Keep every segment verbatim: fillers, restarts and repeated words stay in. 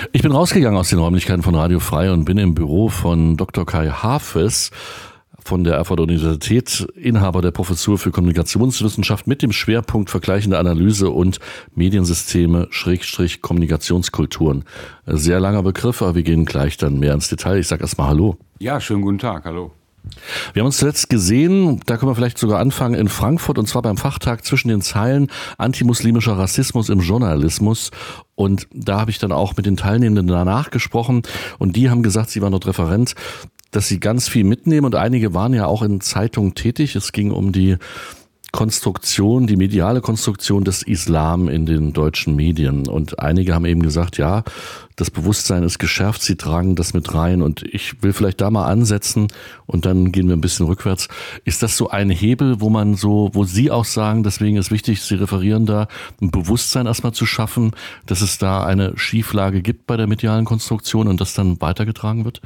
Ich bin rausgegangen aus den Räumlichkeiten von Radio Frei und bin im Büro von Doktor Kai Hafes von der Erfurter Universität, Inhaber der Professur für Kommunikationswissenschaft mit dem Schwerpunkt vergleichende Analyse und Mediensysteme Schrägstrich Kommunikationskulturen. Sehr langer Begriff, aber wir gehen gleich dann mehr ins Detail. Ich sage erstmal Hallo. Ja, schönen guten Tag, hallo. Wir haben uns zuletzt gesehen, da können wir vielleicht sogar anfangen, in Frankfurt, und zwar beim Fachtag zwischen den Zeilen antimuslimischer Rassismus im Journalismus. Und da habe ich dann auch mit den Teilnehmenden danach gesprochen und die haben gesagt, sie waren dort Referent, dass sie ganz viel mitnehmen und einige waren ja auch in Zeitungen tätig. Es ging um die Konstruktion, die mediale Konstruktion des Islam in den deutschen Medien. Und einige haben eben gesagt, ja, das Bewusstsein ist geschärft, sie tragen das mit rein. Und ich will vielleicht da mal ansetzen und dann gehen wir ein bisschen rückwärts. Ist das so ein Hebel, wo man so, wo Sie auch sagen, deswegen ist wichtig, Sie referieren da, ein Bewusstsein erstmal zu schaffen, dass es da eine Schieflage gibt bei der medialen Konstruktion und das dann weitergetragen wird?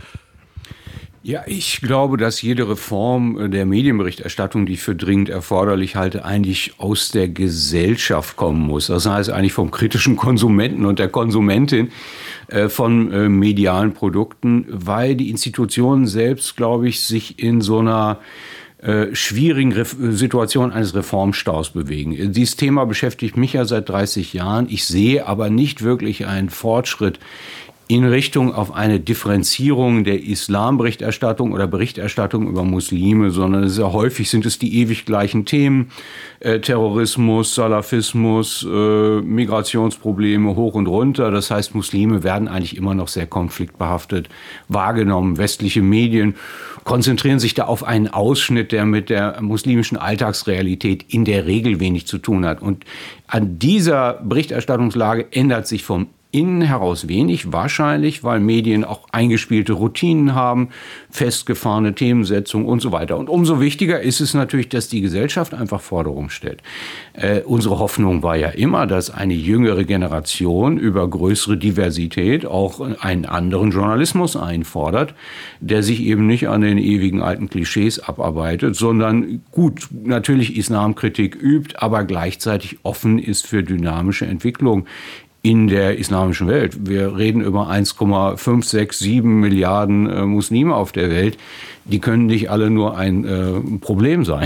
Ja, ich glaube, dass jede Reform der Medienberichterstattung, die ich für dringend erforderlich halte, eigentlich aus der Gesellschaft kommen muss. Das heißt eigentlich vom kritischen Konsumenten und der Konsumentin äh, von äh, medialen Produkten, weil die Institutionen selbst, glaube ich, sich in so einer äh, schwierigen Re- Situation eines Reformstaus bewegen. Dieses Thema beschäftigt mich ja seit dreißig Jahren. Ich sehe aber nicht wirklich einen Fortschritt in Richtung auf eine Differenzierung der Islamberichterstattung oder Berichterstattung über Muslime, sondern es ist ja häufig sind es die ewig gleichen Themen, äh, Terrorismus, Salafismus, äh, Migrationsprobleme hoch und runter. Das heißt, Muslime werden eigentlich immer noch sehr konfliktbehaftet wahrgenommen. Westliche Medien konzentrieren sich da auf einen Ausschnitt, der mit der muslimischen Alltagsrealität in der Regel wenig zu tun hat. Und an dieser Berichterstattungslage ändert sich vom innen heraus wenig, wahrscheinlich, weil Medien auch eingespielte Routinen haben, festgefahrene Themensetzungen und so weiter. Und umso wichtiger ist es natürlich, dass die Gesellschaft einfach Forderungen stellt. Äh, unsere Hoffnung war ja immer, dass eine jüngere Generation über größere Diversität auch einen anderen Journalismus einfordert, der sich eben nicht an den ewigen alten Klischees abarbeitet, sondern gut, natürlich Islamkritik übt, aber gleichzeitig offen ist für dynamische Entwicklung in der islamischen Welt. Wir reden über eins Komma fünf sechs sieben Milliarden äh, Muslime auf der Welt. Die können nicht alle nur ein äh, Problem sein.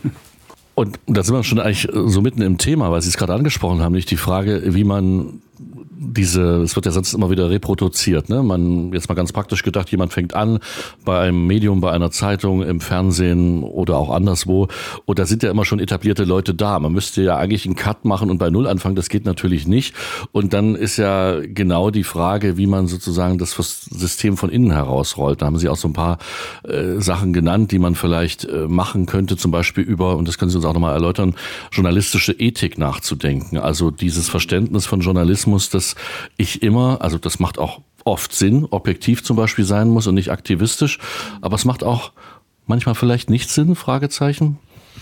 Und da sind wir schon eigentlich so mitten im Thema, weil Sie es gerade angesprochen haben, nicht die Frage, wie man diese, es wird ja sonst immer wieder reproduziert, ne? Man, jetzt mal ganz praktisch gedacht, jemand fängt an bei einem Medium, bei einer Zeitung, im Fernsehen oder auch anderswo, und da sind ja immer schon etablierte Leute da. Man müsste ja eigentlich einen Cut machen und bei Null anfangen, das geht natürlich nicht. Und dann ist ja genau die Frage, wie man sozusagen das System von innen herausrollt. Da haben Sie auch so ein paar äh, Sachen genannt, die man vielleicht äh, machen könnte, zum Beispiel über, und das können Sie uns auch nochmal erläutern, journalistische Ethik nachzudenken. Also dieses Verständnis von Journalismus, das ich immer, also das macht auch oft Sinn, objektiv zum Beispiel sein muss und nicht aktivistisch, aber es macht auch manchmal vielleicht nicht Sinn, Fragezeichen?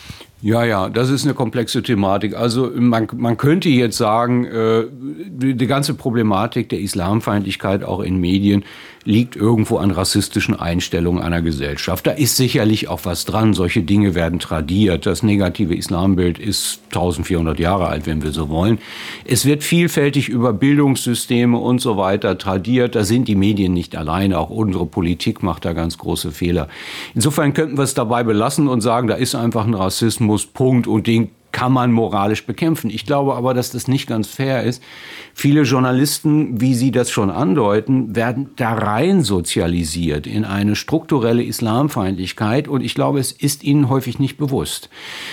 Ja, ja, das ist eine komplexe Thematik. Also man, man könnte jetzt sagen, äh, die, die ganze Problematik der Islamfeindlichkeit auch in Medien liegt irgendwo an rassistischen Einstellungen einer Gesellschaft. Da ist sicherlich auch was dran. Solche Dinge werden tradiert. Das negative Islambild ist eintausendvierhundert Jahre alt, wenn wir so wollen. Es wird vielfältig über Bildungssysteme und so weiter tradiert. Da sind die Medien nicht alleine. Auch unsere Politik macht da ganz große Fehler. Insofern könnten wir es dabei belassen und sagen, da ist einfach ein Rassismus, Punkt, und den kann man moralisch bekämpfen. Ich glaube aber, dass das nicht ganz fair ist. Viele Journalisten, wie Sie das schon andeuten, werden da rein sozialisiert in eine strukturelle Islamfeindlichkeit, und ich glaube, es ist ihnen häufig nicht bewusst.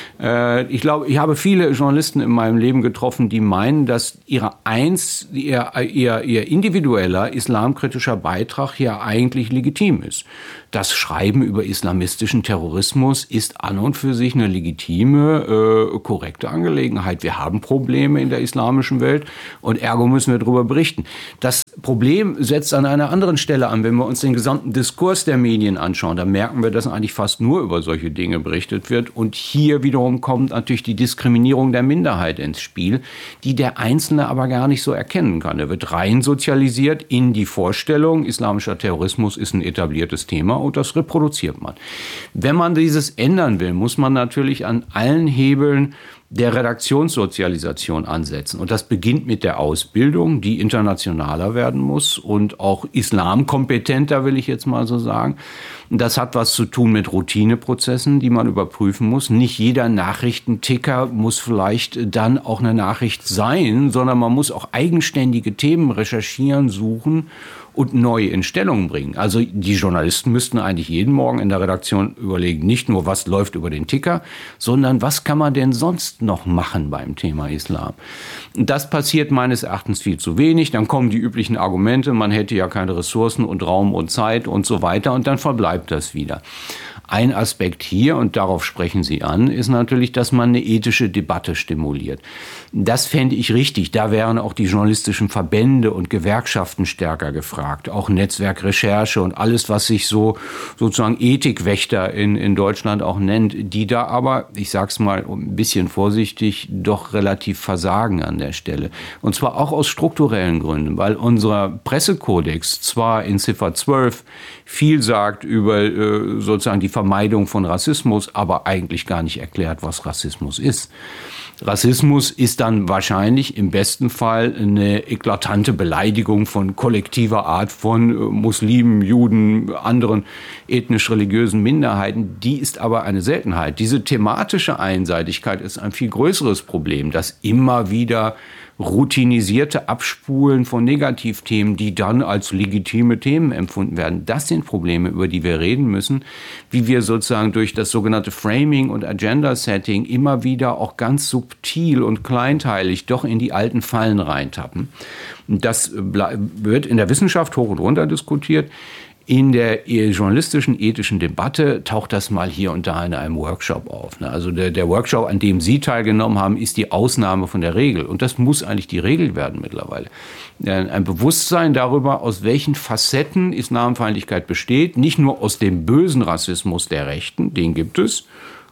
Äh, ich glaube, ich habe viele Journalisten in meinem Leben getroffen, die meinen, dass ihre eins, ihr, ihr, ihr individueller islamkritischer Beitrag hier eigentlich legitim ist. Das Schreiben über islamistischen Terrorismus ist an und für sich eine legitime, äh, korrekte Angelegenheit. Wir haben Probleme in der islamischen Welt und ergo müssen wir darüber berichten. Das Problem setzt an einer anderen Stelle an. Wenn wir uns den gesamten Diskurs der Medien anschauen, dann merken wir, dass eigentlich fast nur über solche Dinge berichtet wird. Und hier wiederum kommt natürlich die Diskriminierung der Minderheit ins Spiel, die der Einzelne aber gar nicht so erkennen kann. Er wird rein sozialisiert in die Vorstellung, islamischer Terrorismus ist ein etabliertes Thema, und das reproduziert man. Wenn man dieses ändern will, muss man natürlich an allen Hebeln der Redaktionssozialisation ansetzen. Und das beginnt mit der Ausbildung, die internationaler werden muss und auch islamkompetenter, will ich jetzt mal so sagen. Das hat was zu tun mit Routineprozessen, die man überprüfen muss. Nicht jeder Nachrichtenticker muss vielleicht dann auch eine Nachricht sein, sondern man muss auch eigenständige Themen recherchieren, suchen und neu in Stellung bringen. Also die Journalisten müssten eigentlich jeden Morgen in der Redaktion überlegen, nicht nur, was läuft über den Ticker, sondern was kann man denn sonst noch machen beim Thema Islam. Das passiert meines Erachtens viel zu wenig. Dann kommen die üblichen Argumente, man hätte ja keine Ressourcen und Raum und Zeit und so weiter und dann verbleibt das wieder. Ein Aspekt hier, und darauf sprechen Sie an, ist natürlich, dass man eine ethische Debatte stimuliert. Das fände ich richtig. Da wären auch die journalistischen Verbände und Gewerkschaften stärker gefragt. Auch Netzwerkrecherche und alles, was sich so sozusagen Ethikwächter in, in Deutschland auch nennt, die da aber, ich sag's mal ein bisschen vorsichtig, doch relativ versagen an der Stelle. Und zwar auch aus strukturellen Gründen, weil unser Pressekodex zwar in Ziffer zwölf viel sagt über äh, sozusagen die Vermeidung von Rassismus, aber eigentlich gar nicht erklärt, was Rassismus ist. Rassismus ist dann wahrscheinlich im besten Fall eine eklatante Beleidigung von kollektiver Art von Muslimen, Juden, anderen ethnisch-religiösen Minderheiten. Die ist aber eine Seltenheit. Diese thematische Einseitigkeit ist ein viel größeres Problem, das immer wieder routinisierte Abspulen von Negativthemen, die dann als legitime Themen empfunden werden. Das sind Probleme, über die wir reden müssen, wie wir sozusagen durch das sogenannte Framing und Agenda-Setting immer wieder auch ganz subtil und kleinteilig doch in die alten Fallen reintappen. Das wird in der Wissenschaft hoch und runter diskutiert. In der journalistischen, ethischen Debatte taucht das mal hier und da in einem Workshop auf. Also der, der Workshop, an dem Sie teilgenommen haben, ist die Ausnahme von der Regel. Und das muss eigentlich die Regel werden mittlerweile. Ein Bewusstsein darüber, aus welchen Facetten Islamfeindlichkeit besteht. Nicht nur aus dem bösen Rassismus der Rechten, den gibt es.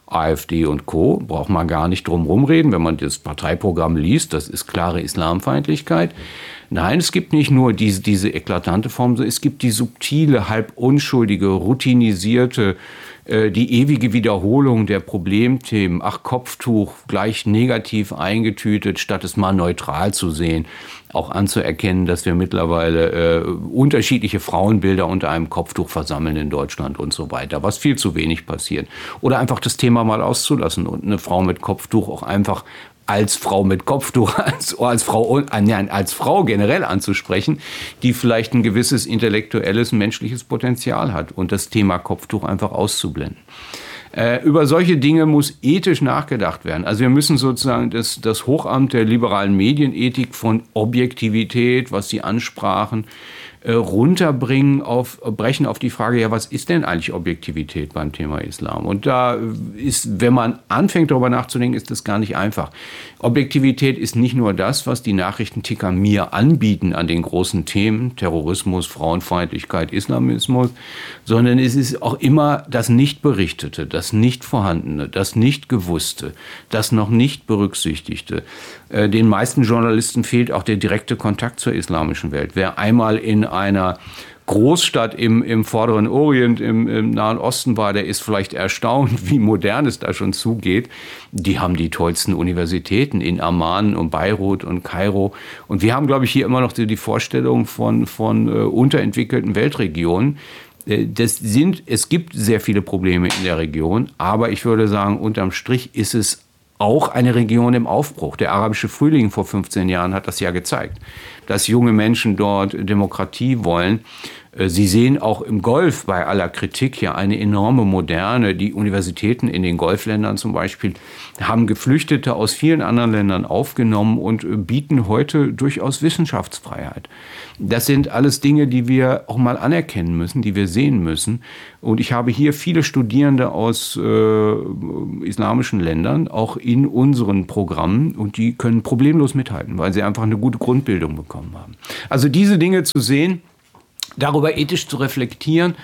AfD und Co. braucht man gar nicht drum rumreden, wenn man das Parteiprogramm liest. Das ist klare Islamfeindlichkeit. Nein, es gibt nicht nur diese, diese eklatante Form, es gibt die subtile, halb unschuldige, routinisierte, äh, die ewige Wiederholung der Problemthemen. Ach, Kopftuch, gleich negativ eingetütet, statt es mal neutral zu sehen. Auch anzuerkennen, dass wir mittlerweile äh, unterschiedliche Frauenbilder unter einem Kopftuch versammeln in Deutschland und so weiter, was viel zu wenig passiert. Oder einfach das Thema mal auszulassen und eine Frau mit Kopftuch auch einfach als Frau mit Kopftuch, als, als, Frau, nein, als Frau generell anzusprechen, die vielleicht ein gewisses intellektuelles, menschliches Potenzial hat und das Thema Kopftuch einfach auszublenden. Äh, über solche Dinge muss ethisch nachgedacht werden. Also wir müssen sozusagen das, das Hochamt der liberalen Medienethik von Objektivität, was Sie ansprachen, äh, runterbringen, auf, brechen auf die Frage, ja, was ist denn eigentlich Objektivität beim Thema Islam? Und da ist, wenn man anfängt, darüber nachzudenken, ist das gar nicht einfach. Objektivität ist nicht nur das, was die Nachrichtenticker mir anbieten an den großen Themen, Terrorismus, Frauenfeindlichkeit, Islamismus, sondern es ist auch immer das Nicht-Berichtete, das Nicht-Vorhandene, das Nicht-Gewusste, das noch nicht Berücksichtigte. Äh, den meisten Journalisten fehlt auch der direkte Kontakt zur islamischen Welt. Wer einmal in einer Großstadt im, im Vorderen Orient, im, im Nahen Osten war, der ist vielleicht erstaunt, wie modern es da schon zugeht. Die haben die tollsten Universitäten in Amman und Beirut und Kairo. Und wir haben, glaube ich, hier immer noch die, die Vorstellung von, von äh, unterentwickelten Weltregionen. Das sind, es gibt sehr viele Probleme in der Region, aber ich würde sagen, unterm Strich ist es auch eine Region im Aufbruch. Der arabische Frühling vor fünfzehn Jahren hat das ja gezeigt, dass junge Menschen dort Demokratie wollen. Sie sehen auch im Golf bei aller Kritik ja eine enorme Moderne. Die Universitäten in den Golfländern zum Beispiel haben Geflüchtete aus vielen anderen Ländern aufgenommen und bieten heute durchaus Wissenschaftsfreiheit. Das sind alles Dinge, die wir auch mal anerkennen müssen, die wir sehen müssen. Und ich habe hier viele Studierende aus äh, islamischen Ländern, auch in unseren Programmen, und die können problemlos mithalten, weil sie einfach eine gute Grundbildung bekommen haben. Also diese Dinge zu sehen, darüber ethisch zu reflektieren,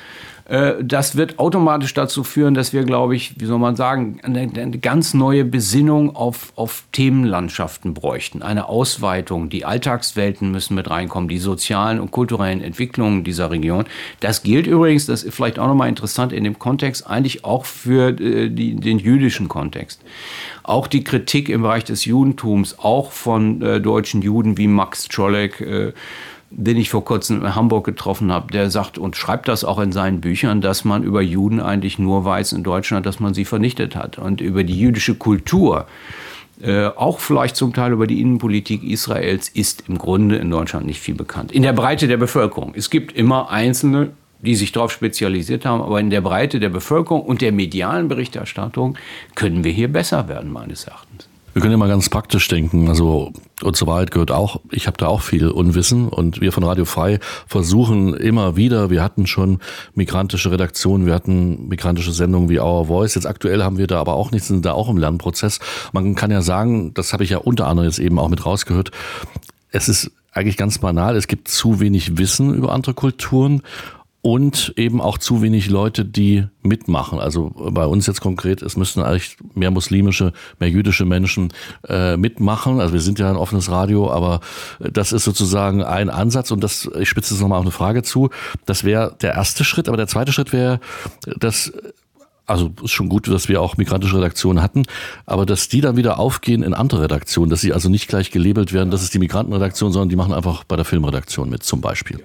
Das wird automatisch dazu führen, dass wir, glaube ich, wie soll man sagen, eine, eine ganz neue Besinnung auf, auf Themenlandschaften bräuchten. Eine Ausweitung, die Alltagswelten müssen mit reinkommen, die sozialen und kulturellen Entwicklungen dieser Region. Das gilt übrigens, das ist vielleicht auch nochmal interessant in dem Kontext, eigentlich auch für äh, die, den jüdischen Kontext. Auch die Kritik im Bereich des Judentums, auch von äh, deutschen Juden wie Max Czolek, äh, den ich vor kurzem in Hamburg getroffen habe, der sagt und schreibt das auch in seinen Büchern, dass man über Juden eigentlich nur weiß in Deutschland, dass man sie vernichtet hat. Und über die jüdische Kultur, äh, auch vielleicht zum Teil über die Innenpolitik Israels, ist im Grunde in Deutschland nicht viel bekannt. In der Breite der Bevölkerung. Es gibt immer Einzelne, die sich darauf spezialisiert haben, aber in der Breite der Bevölkerung und der medialen Berichterstattung können wir hier besser werden, meines Erachtens. Wir können ja mal ganz praktisch denken, also und zur Wahrheit gehört auch, ich habe da auch viel Unwissen und wir von Radio Frei versuchen immer wieder, wir hatten schon migrantische Redaktionen, wir hatten migrantische Sendungen wie Our Voice, jetzt aktuell haben wir da aber auch nichts, sind da auch im Lernprozess. Man kann ja sagen, das habe ich ja unter anderem jetzt eben auch mit rausgehört, es ist eigentlich ganz banal, es gibt zu wenig Wissen über andere Kulturen und eben auch zu wenig Leute, die mitmachen. Also bei uns jetzt konkret, es müssten eigentlich mehr muslimische, mehr jüdische Menschen äh, mitmachen. Also wir sind ja ein offenes Radio, aber das ist sozusagen ein Ansatz und das, ich spitze jetzt nochmal auf eine Frage zu, das wäre der erste Schritt, aber der zweite Schritt wäre, dass also ist schon gut, dass wir auch migrantische Redaktionen hatten, aber dass die dann wieder aufgehen in andere Redaktionen, dass sie also nicht gleich gelabelt werden, das ist die Migrantenredaktion, sondern die machen einfach bei der Filmredaktion mit zum Beispiel.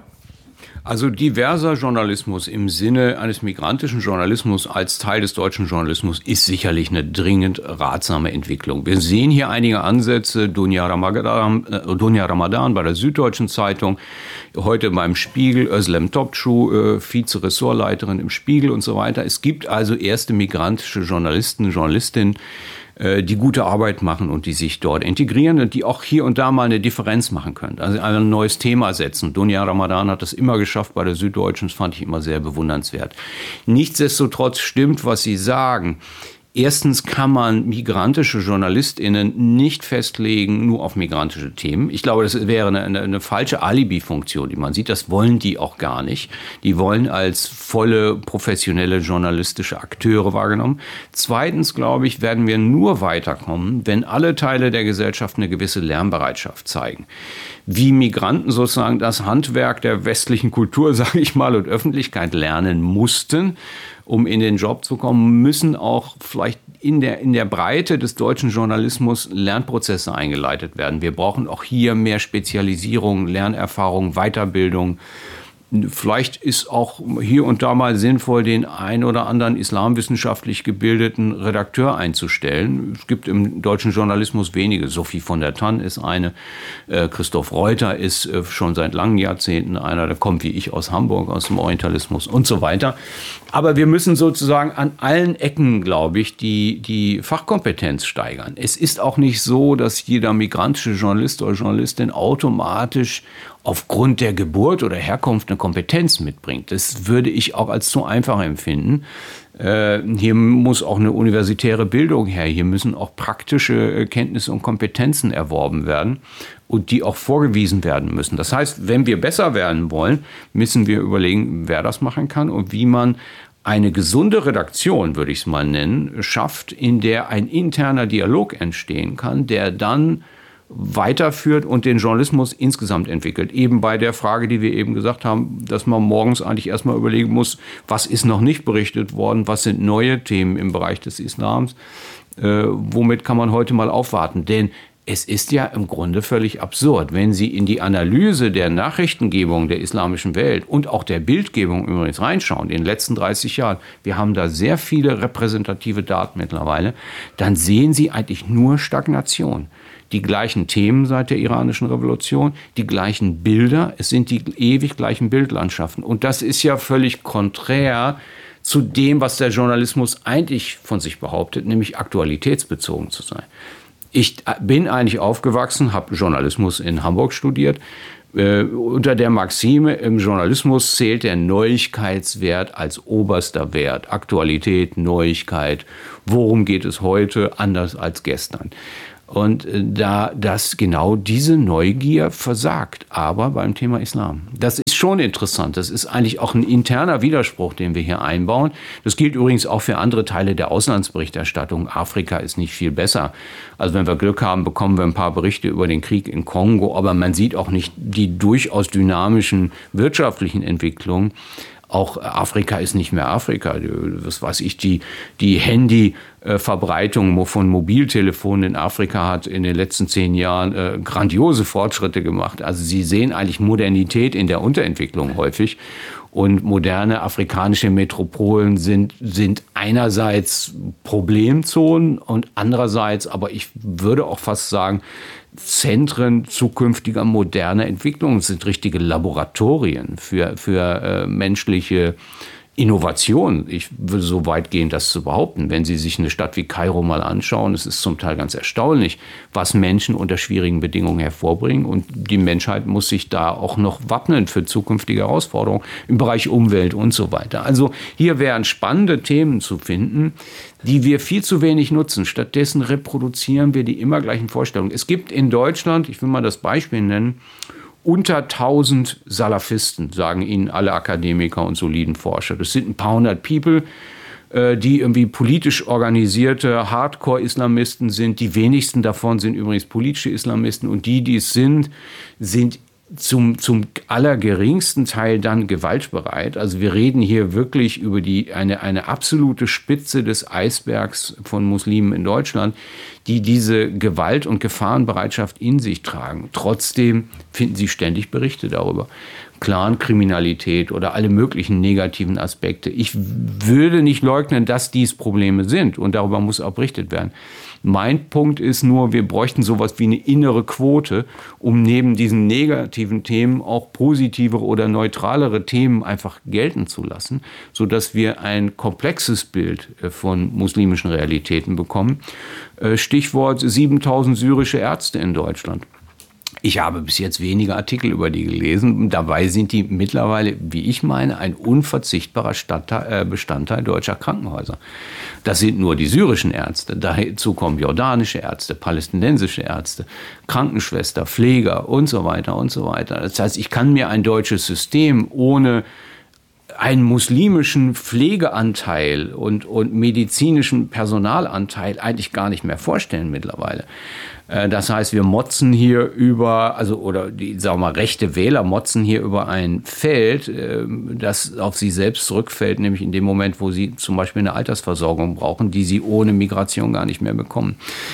Also diverser Journalismus im Sinne eines migrantischen Journalismus als Teil des deutschen Journalismus ist sicherlich eine dringend ratsame Entwicklung. Wir sehen hier einige Ansätze, Dunja Ramadan, äh, Dunja Ramadan bei der Süddeutschen Zeitung, heute beim Spiegel, Özlem Topçu, äh, Vize-Ressortleiterin im Spiegel und so weiter. Es gibt also erste migrantische Journalisten, Journalistinnen, die gute Arbeit machen und die sich dort integrieren und die auch hier und da mal eine Differenz machen können. Also ein neues Thema setzen. Dunja Ramadan hat das immer geschafft bei der Süddeutschen, das fand ich immer sehr bewundernswert. Nichtsdestotrotz stimmt, was Sie sagen. Erstens kann man migrantische JournalistInnen nicht festlegen, nur auf migrantische Themen. Ich glaube, das wäre eine, eine, eine falsche Alibi-Funktion, die man sieht. Das wollen die auch gar nicht. Die wollen als volle, professionelle journalistische Akteure wahrgenommen. Zweitens, glaube ich, werden wir nur weiterkommen, wenn alle Teile der Gesellschaft eine gewisse Lernbereitschaft zeigen. Wie Migranten sozusagen das Handwerk der westlichen Kultur, sage ich mal, und Öffentlichkeit lernen mussten, um in den Job zu kommen, müssen auch vielleicht in der, in der Breite des deutschen Journalismus Lernprozesse eingeleitet werden. Wir brauchen auch hier mehr Spezialisierung, Lernerfahrung, Weiterbildung. Vielleicht ist auch hier und da mal sinnvoll, den ein oder anderen islamwissenschaftlich gebildeten Redakteur einzustellen. Es gibt im deutschen Journalismus wenige. Sophie von der Tann ist eine. Äh, Christoph Reuter ist äh, schon seit langen Jahrzehnten einer. Der kommt wie ich aus Hamburg, aus dem Orientalismus und so weiter. Aber wir müssen sozusagen an allen Ecken, glaube ich, die, die Fachkompetenz steigern. Es ist auch nicht so, dass jeder migrantische Journalist oder Journalistin automatisch aufgrund der Geburt oder Herkunft eine Kompetenz mitbringt. Das würde ich auch als zu einfach empfinden. Äh, hier muss auch eine universitäre Bildung her. Hier müssen auch praktische Kenntnisse und Kompetenzen erworben werden und die auch vorgewiesen werden müssen. Das heißt, wenn wir besser werden wollen, müssen wir überlegen, wer das machen kann und wie man eine gesunde Redaktion, würde ich es mal nennen, schafft, in der ein interner Dialog entstehen kann, der dann weiterführt und den Journalismus insgesamt entwickelt. Eben bei der Frage, die wir eben gesagt haben, dass man morgens eigentlich erstmal überlegen muss, was ist noch nicht berichtet worden, was sind neue Themen im Bereich des Islams, äh, womit kann man heute mal aufwarten. Denn es ist ja im Grunde völlig absurd, wenn Sie in die Analyse der Nachrichtengebung der islamischen Welt und auch der Bildgebung übrigens reinschauen, in den letzten dreißig Jahren, wir haben da sehr viele repräsentative Daten mittlerweile, dann sehen Sie eigentlich nur Stagnation. Die gleichen Themen seit der iranischen Revolution, die gleichen Bilder, es sind die ewig gleichen Bildlandschaften. Und das ist ja völlig konträr zu dem, was der Journalismus eigentlich von sich behauptet, nämlich aktualitätsbezogen zu sein. Ich bin eigentlich aufgewachsen, habe Journalismus in Hamburg studiert, äh, unter der Maxime, im Journalismus zählt der Neuigkeitswert als oberster Wert. Aktualität, Neuigkeit, worum geht es heute, anders als gestern. Und da das genau diese Neugier versagt, aber beim Thema Islam. Das ist schon interessant. Das ist eigentlich auch ein interner Widerspruch, den wir hier einbauen. Das gilt übrigens auch für andere Teile der Auslandsberichterstattung. Afrika ist nicht viel besser. Also wenn wir Glück haben, bekommen wir ein paar Berichte über den Krieg in Kongo, aber man sieht auch nicht die durchaus dynamischen wirtschaftlichen Entwicklungen. Auch Afrika ist nicht mehr Afrika. Was weiß ich, die, die Handyverbreitung von Mobiltelefonen in Afrika hat in den letzten zehn Jahren äh, grandiose Fortschritte gemacht. Also Sie sehen eigentlich Modernität in der Unterentwicklung häufig. Und moderne afrikanische Metropolen sind, sind einerseits Problemzonen und andererseits, aber ich würde auch fast sagen, Zentren zukünftiger moderner Entwicklung, sind richtige Laboratorien für, für äh, menschliche Innovation. Ich würde so weit gehen, das zu behaupten. Wenn Sie sich eine Stadt wie Kairo mal anschauen, es ist zum Teil ganz erstaunlich, was Menschen unter schwierigen Bedingungen hervorbringen. Und die Menschheit muss sich da auch noch wappnen für zukünftige Herausforderungen im Bereich Umwelt und so weiter. Also hier wären spannende Themen zu finden, die wir viel zu wenig nutzen. Stattdessen reproduzieren wir die immer gleichen Vorstellungen. Es gibt in Deutschland, ich will mal das Beispiel nennen, unter tausend Salafisten, sagen Ihnen alle Akademiker und soliden Forscher. Das sind ein paar hundert People, die irgendwie politisch organisierte Hardcore-Islamisten sind. Die wenigsten davon sind übrigens politische Islamisten. Und die, die es sind, sind zum, zum allergeringsten Teil dann gewaltbereit. Also wir reden hier wirklich über die, eine, eine absolute Spitze des Eisbergs von Muslimen in Deutschland, die diese Gewalt- und Gefahrenbereitschaft in sich tragen. Trotzdem finden Sie ständig Berichte darüber. Clankriminalität oder alle möglichen negativen Aspekte. Ich würde nicht leugnen, dass dies Probleme sind und darüber muss auch berichtet werden. Mein Punkt ist nur, wir bräuchten sowas wie eine innere Quote, um neben diesen negativen Themen auch positivere oder neutralere Themen einfach gelten zu lassen, sodass wir ein komplexes Bild von muslimischen Realitäten bekommen. Stichwort siebentausend syrische Ärzte in Deutschland. Ich habe bis jetzt wenige Artikel über die gelesen. Dabei sind die mittlerweile, wie ich meine, ein unverzichtbarer Stadtteil, äh, Bestandteil deutscher Krankenhäuser. Das sind nur die syrischen Ärzte. Dazu kommen jordanische Ärzte, palästinensische Ärzte, Krankenschwester, Pfleger und so weiter und so weiter. Das heißt, ich kann mir ein deutsches System ohne einen muslimischen Pflegeanteil und, und medizinischen Personalanteil eigentlich gar nicht mehr vorstellen mittlerweile. Das heißt, wir motzen hier über, also oder die, sagen wir mal, rechte Wähler motzen hier über ein Feld, das auf sie selbst zurückfällt, nämlich in dem Moment, wo sie zum Beispiel eine Altersversorgung brauchen, die sie ohne Migration gar nicht mehr bekommen.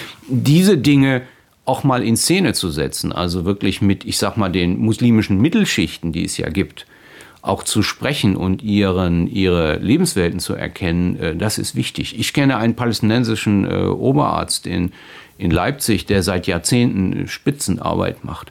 Diese Dinge auch mal in Szene zu setzen, also wirklich mit, ich sag mal, den muslimischen Mittelschichten, die es ja gibt, auch zu sprechen und ihren, ihre Lebenswelten zu erkennen, das ist wichtig. Ich kenne einen palästinensischen äh, Oberarzt in, in Leipzig, der seit Jahrzehnten Spitzenarbeit macht.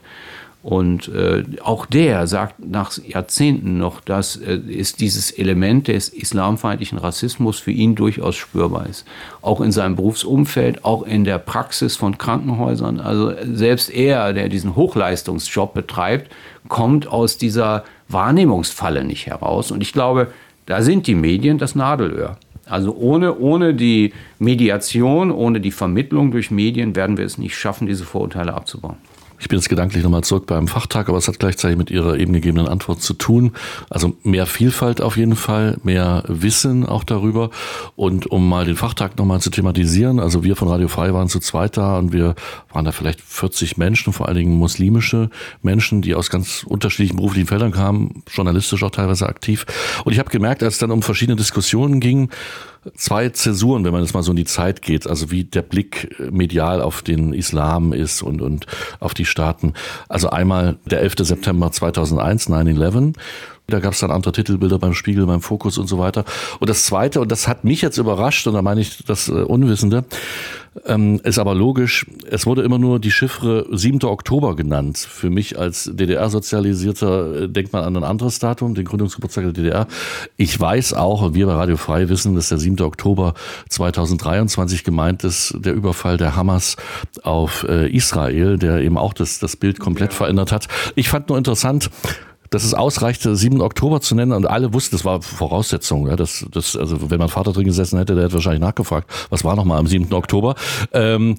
Und äh, auch der sagt nach Jahrzehnten noch, dass äh, ist dieses Element des islamfeindlichen Rassismus für ihn durchaus spürbar ist. Auch in seinem Berufsumfeld, auch in der Praxis von Krankenhäusern. Also selbst er, der diesen Hochleistungsjob betreibt, kommt aus dieser Wahrnehmungsfalle nicht heraus. Und ich glaube, da sind die Medien das Nadelöhr. Also ohne, ohne die Mediation, ohne die Vermittlung durch Medien werden wir es nicht schaffen, diese Vorurteile abzubauen. Ich bin jetzt gedanklich nochmal zurück beim Fachtag, aber es hat gleichzeitig mit Ihrer eben gegebenen Antwort zu tun. Also mehr Vielfalt auf jeden Fall, mehr Wissen auch darüber. Und um mal den Fachtag nochmal zu thematisieren, also wir von Radio Frei waren zu zweit da und wir waren da vielleicht vierzig Menschen, vor allen Dingen muslimische Menschen, die aus ganz unterschiedlichen beruflichen Feldern kamen, journalistisch auch teilweise aktiv. Und ich habe gemerkt, als es dann um verschiedene Diskussionen ging, zwei Zäsuren, wenn man das mal so in die Zeit geht, also wie der Blick medial auf den Islam ist und, und auf die Staaten. Also einmal der elfter September zweitausendeins, nine eleven. Da gab es dann andere Titelbilder beim Spiegel, beim Fokus und so weiter. Und das Zweite, und das hat mich jetzt überrascht, und da meine ich das äh, Unwissende, ähm, ist aber logisch, es wurde immer nur die Chiffre siebter Oktober genannt. Für mich als D D R-Sozialisierter äh, denkt man an ein anderes Datum, den Gründungsgeburtstag der D D R. Ich weiß auch, und wir bei Radio Frei wissen, dass der siebter Oktober zweitausenddreiundzwanzig gemeint ist, der Überfall der Hamas auf äh, Israel, der eben auch das, das Bild komplett ja. verändert hat. Ich fand nur interessant, dass es ausreichte, siebten Oktober zu nennen und alle wussten, das war Voraussetzung. Ja, das, das, also wenn mein Vater drin gesessen hätte, der hätte wahrscheinlich nachgefragt, was war nochmal am siebten Oktober. Ähm,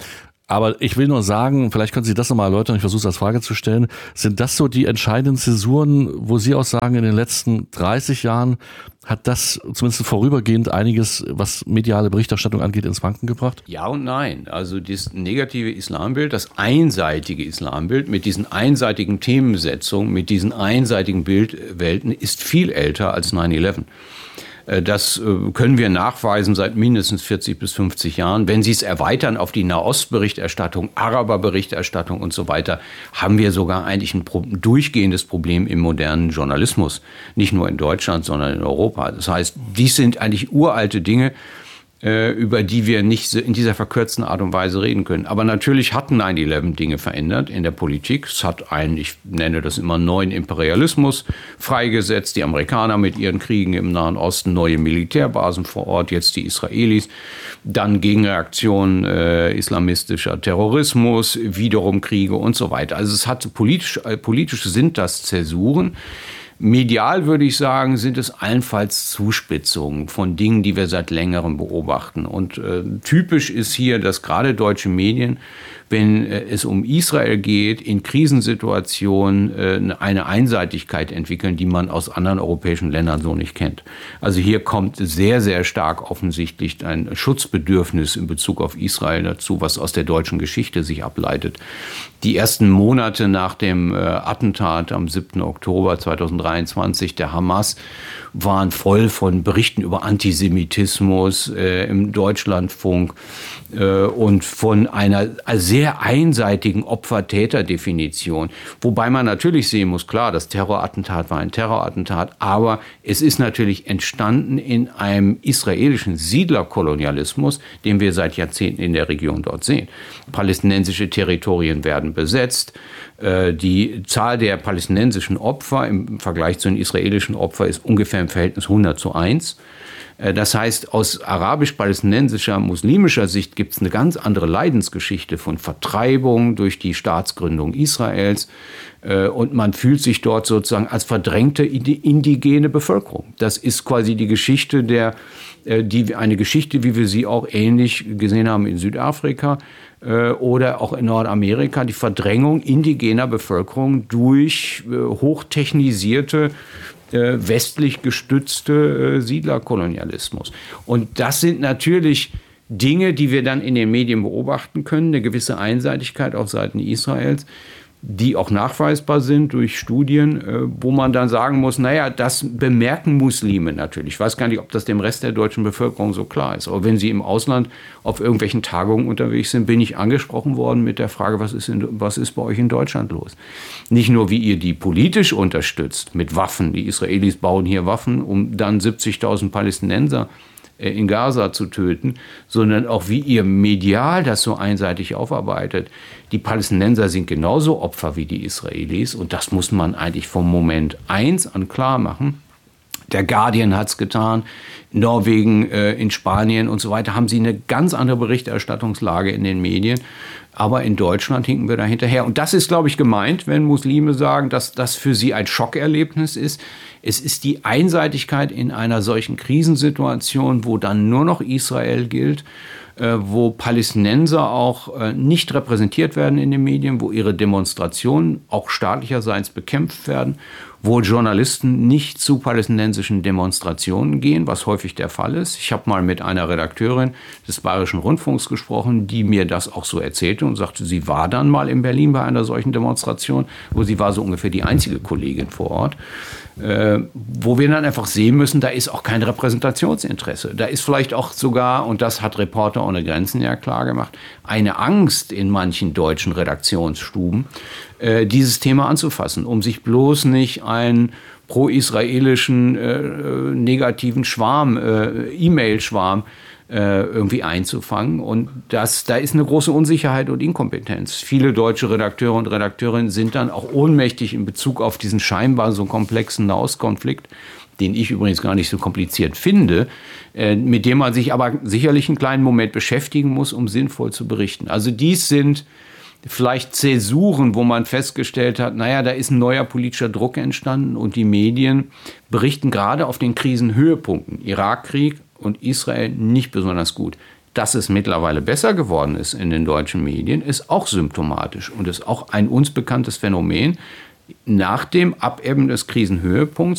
Aber ich will nur sagen, vielleicht können Sie das nochmal erläutern, ich versuche es als Frage zu stellen, sind das so die entscheidenden Zäsuren, wo Sie auch sagen, in den letzten dreißig Jahren hat das zumindest vorübergehend einiges, was mediale Berichterstattung angeht, ins Wanken gebracht? Ja und nein. Also das negative Islambild, das einseitige Islambild mit diesen einseitigen Themensetzungen, mit diesen einseitigen Bildwelten ist viel älter als neun elf. Das können wir nachweisen seit mindestens vierzig bis fünfzig Jahren. Wenn Sie es erweitern auf die Nahostberichterstattung, Araberberichterstattung und so weiter, haben wir sogar eigentlich ein durchgehendes Problem im modernen Journalismus. Nicht nur in Deutschland, sondern in Europa. Das heißt, dies sind eigentlich uralte Dinge, über die wir nicht in dieser verkürzten Art und Weise reden können. Aber natürlich hat neun elf Dinge verändert in der Politik. Es hat einen, ich nenne das immer, neuen Imperialismus freigesetzt. Die Amerikaner mit ihren Kriegen im Nahen Osten, neue Militärbasen vor Ort, jetzt die Israelis. Dann Gegenreaktion äh, islamistischer Terrorismus, wiederum Kriege und so weiter. Also es hat politisch, äh, politisch sind das Zäsuren. Medial würde ich sagen, sind es allenfalls Zuspitzungen von Dingen, die wir seit längerem beobachten. Und äh, typisch ist hier, dass gerade deutsche Medien, wenn äh, es um Israel geht, in Krisensituationen äh, eine Einseitigkeit entwickeln, die man aus anderen europäischen Ländern so nicht kennt. Also hier kommt sehr, sehr stark offensichtlich ein Schutzbedürfnis in Bezug auf Israel dazu, was aus der deutschen Geschichte sich ableitet. Die ersten Monate nach dem äh, Attentat am siebten Oktober zweitausenddreiundzwanzig der Hamas waren voll von Berichten über Antisemitismus äh, im Deutschlandfunk äh, und von einer sehr einseitigen Opfer-Täter-Definition. Wobei man natürlich sehen muss, klar, das Terrorattentat war ein Terrorattentat, aber es ist natürlich entstanden in einem israelischen Siedlerkolonialismus, den wir seit Jahrzehnten in der Region dort sehen. Palästinensische Territorien werden besetzt. Die Zahl der palästinensischen Opfer im Vergleich zu den israelischen Opfern ist ungefähr im Verhältnis hundert zu eins. Das heißt, aus arabisch-palästinensischer, muslimischer Sicht gibt es eine ganz andere Leidensgeschichte von Vertreibung durch die Staatsgründung Israels. Und man fühlt sich dort sozusagen als verdrängte indigene Bevölkerung. Das ist quasi die Geschichte der, die, eine Geschichte, wie wir sie auch ähnlich gesehen haben in Südafrika oder auch in Nordamerika, die Verdrängung indigener Bevölkerung durch hochtechnisierte, westlich gestützte Siedlerkolonialismus. Und das sind natürlich Dinge, die wir dann in den Medien beobachten können, eine gewisse Einseitigkeit auf Seiten Israels, die auch nachweisbar sind durch Studien, wo man dann sagen muss, naja, das bemerken Muslime natürlich. Ich weiß gar nicht, ob das dem Rest der deutschen Bevölkerung so klar ist. Aber wenn sie im Ausland auf irgendwelchen Tagungen unterwegs sind, bin ich angesprochen worden mit der Frage, was ist, in, was ist bei euch in Deutschland los? Nicht nur, wie ihr die politisch unterstützt mit Waffen. Die Israelis bauen hier Waffen, um dann siebzigtausend Palästinenser in Gaza zu töten, sondern auch wie ihr medial das so einseitig aufarbeitet. Die Palästinenser sind genauso Opfer wie die Israelis und das muss man eigentlich vom Moment eins an klar machen. Der Guardian hat es getan, Norwegen, äh, in Spanien und so weiter haben sie eine ganz andere Berichterstattungslage in den Medien. Aber in Deutschland hinken wir da hinterher. Und das ist, glaube ich, gemeint, wenn Muslime sagen, dass das für sie ein Schockerlebnis ist. Es ist die Einseitigkeit in einer solchen Krisensituation, wo dann nur noch Israel gilt, äh, wo Palästinenser auch äh, nicht repräsentiert werden in den Medien, wo ihre Demonstrationen auch staatlicherseits bekämpft werden, wo Journalisten nicht zu palästinensischen Demonstrationen gehen, was häufig der Fall ist. Ich habe mal mit einer Redakteurin des Bayerischen Rundfunks gesprochen, die mir das auch so erzählte und sagte, sie war dann mal in Berlin bei einer solchen Demonstration, wo sie war so ungefähr die einzige Kollegin vor Ort, äh, wo wir dann einfach sehen müssen, da ist auch kein Repräsentationsinteresse. Da ist vielleicht auch sogar, und das hat Reporter ohne Grenzen ja klar gemacht, eine Angst in manchen deutschen Redaktionsstuben, äh, dieses Thema anzufassen, um sich bloß nicht einen pro-israelischen äh, negativen Schwarm, äh, E-Mail-Schwarm äh, irgendwie einzufangen. Und das, da ist eine große Unsicherheit und Inkompetenz. Viele deutsche Redakteure und Redakteurinnen sind dann auch ohnmächtig in Bezug auf diesen scheinbar so komplexen Nahostkonflikt, den ich übrigens gar nicht so kompliziert finde, äh, mit dem man sich aber sicherlich einen kleinen Moment beschäftigen muss, um sinnvoll zu berichten. Also dies sind vielleicht Zäsuren, wo man festgestellt hat, naja, da ist ein neuer politischer Druck entstanden und die Medien berichten gerade auf den Krisenhöhepunkten, Irakkrieg und Israel, nicht besonders gut. Dass es mittlerweile besser geworden ist in den deutschen Medien, ist auch symptomatisch und ist auch ein uns bekanntes Phänomen. Nach dem Abebben des Krisenhöhepunkts